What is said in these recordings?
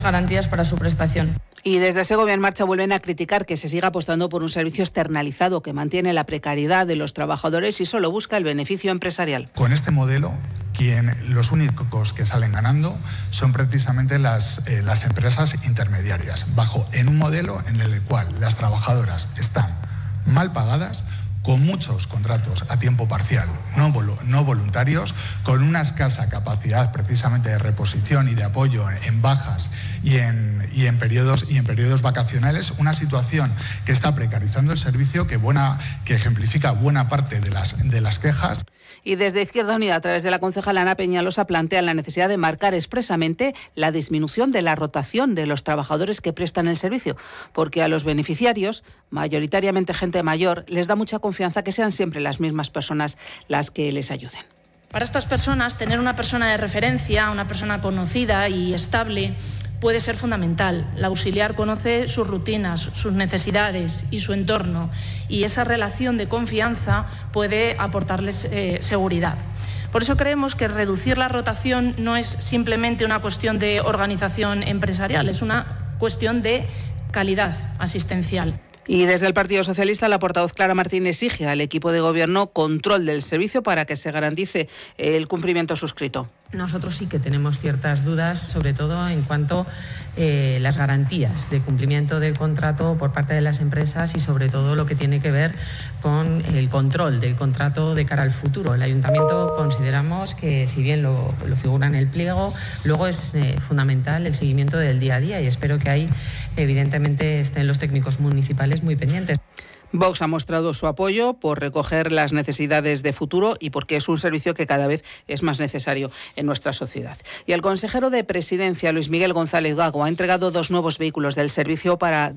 garantías para su prestación. Y desde Segovia en Marcha vuelven a criticar que se siga apostando por un servicio externalizado que mantiene la precariedad de los trabajadores y solo busca el beneficio empresarial. Con este modelo, los únicos que salen ganando son precisamente las empresas intermediarias, en un modelo en el cual las trabajadoras están mal pagadas, con muchos contratos a tiempo parcial, no voluntarios, con una escasa capacidad precisamente de reposición y de apoyo en bajas y en periodos vacacionales, una situación que está precarizando el servicio, que ejemplifica buena parte de las quejas. Y desde Izquierda Unida, a través de la concejala Ana Peñalosa, plantean la necesidad de marcar expresamente la disminución de la rotación de los trabajadores que prestan el servicio, porque a los beneficiarios, mayoritariamente gente mayor, les da mucha confianza que sean siempre las mismas personas las que les ayuden. Para estas personas, tener una persona de referencia, una persona conocida y estable, puede ser fundamental. La auxiliar conoce sus rutinas, sus necesidades y su entorno, y esa relación de confianza puede aportarles seguridad. Por eso creemos que reducir la rotación no es simplemente una cuestión de organización empresarial, es una cuestión de calidad asistencial. Y desde el Partido Socialista, la portavoz Clara Martín exige al equipo de gobierno control del servicio para que se garantice el cumplimiento suscrito. Nosotros sí que tenemos ciertas dudas, sobre todo en cuanto a las garantías de cumplimiento del contrato por parte de las empresas y sobre todo lo que tiene que ver con el control del contrato de cara al futuro. El Ayuntamiento consideramos que, si bien lo figura en el pliego, luego es fundamental el seguimiento del día a día, y espero que ahí evidentemente estén los técnicos municipales muy pendientes. Vox ha mostrado su apoyo por recoger las necesidades de futuro y porque es un servicio que cada vez es más necesario en nuestra sociedad. Y el consejero de Presidencia, Luis Miguel González Gago, ha entregado 2 nuevos vehículos de servicio para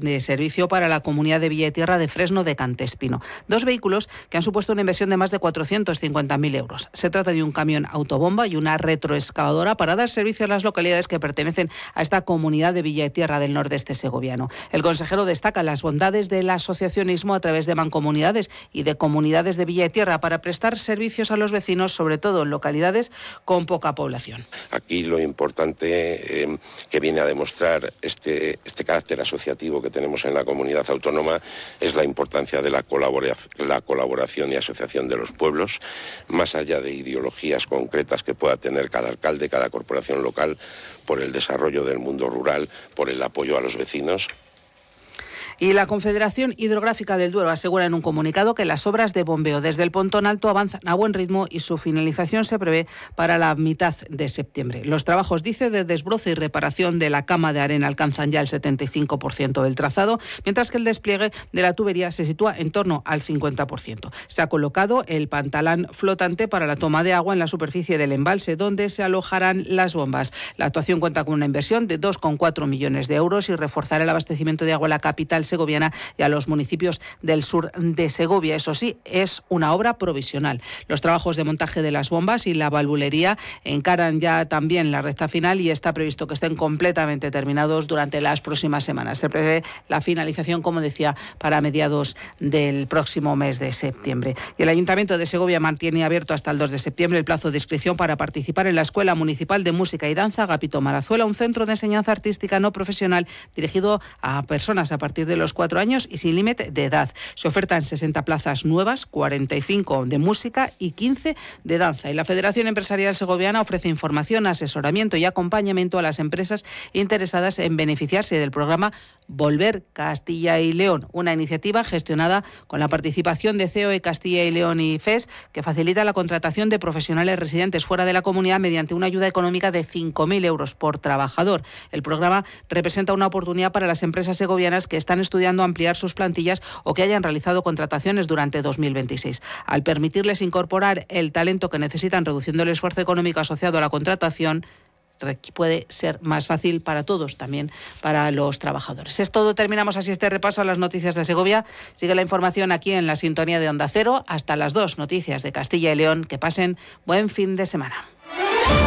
la comunidad de Villa y Tierra de Fresno de Cantespino. 2 vehículos que han supuesto una inversión de más de 450.000 euros. Se trata de un camión autobomba y una retroexcavadora para dar servicio a las localidades que pertenecen a esta comunidad de Villa y Tierra del nordeste segoviano. El consejero destaca las bondades del asociacionismo a través de mancomunidades y de comunidades de Villa y Tierra para prestar servicios a los vecinos, sobre todo en localidades con poca población. Aquí lo importante que viene a demostrar este carácter asociativo que tenemos en la comunidad autónoma es la importancia de la colaboración y asociación de los pueblos, más allá de ideologías concretas que pueda tener cada alcalde, cada corporación local, por el desarrollo del mundo rural, por el apoyo a los vecinos. Y la Confederación Hidrográfica del Duero asegura en un comunicado que las obras de bombeo desde el Pontón Alto avanzan a buen ritmo y su finalización se prevé para la mitad de septiembre. Los trabajos, dice, de desbroce y reparación de la cama de arena alcanzan ya el 75% del trazado, mientras que el despliegue de la tubería se sitúa en torno al 50%. Se ha colocado el pantalán flotante para la toma de agua en la superficie del embalse, donde se alojarán las bombas. La actuación cuenta con una inversión de 2,4 millones de euros y reforzará el abastecimiento de agua a la capital segoviana y a los municipios del sur de Segovia. Eso sí, es una obra provisional. Los trabajos de montaje de las bombas y la valvulería encaran ya también la recta final y está previsto que estén completamente terminados durante las próximas semanas. Se prevé la finalización, como decía, para mediados del próximo mes de septiembre. Y el Ayuntamiento de Segovia mantiene abierto hasta el 2 de septiembre el plazo de inscripción para participar en la Escuela Municipal de Música y Danza Agapito Marazuela, un centro de enseñanza artística no profesional dirigido a personas a partir de los 4 años y sin límite de edad. Se ofertan 60 plazas nuevas, 45 de música y 15 de danza. Y la Federación Empresarial Segoviana ofrece información, asesoramiento y acompañamiento a las empresas interesadas en beneficiarse del programa Volver Castilla y León, una iniciativa gestionada con la participación de COE Castilla y León y FES, que facilita la contratación de profesionales residentes fuera de la comunidad mediante una ayuda económica de 5.000 euros por trabajador. El programa representa una oportunidad para las empresas segovianas que están estudiando ampliar sus plantillas o que hayan realizado contrataciones durante 2026. Al permitirles incorporar el talento que necesitan reduciendo el esfuerzo económico asociado a la contratación, puede ser más fácil para todos, también para los trabajadores. Es todo, terminamos así este repaso a las noticias de Segovia. Sigue la información aquí en la sintonía de Onda Cero hasta las 2, noticias de Castilla y León. Que pasen buen fin de semana.